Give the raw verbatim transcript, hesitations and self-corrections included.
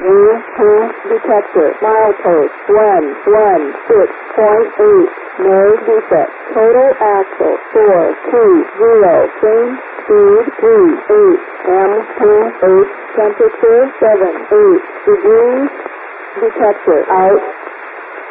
New detector. Milepost one one six point eight. Nose defect. Total axle four two zero. Train speed three eight. M two eight. Temperature seven eight degrees. Detector out.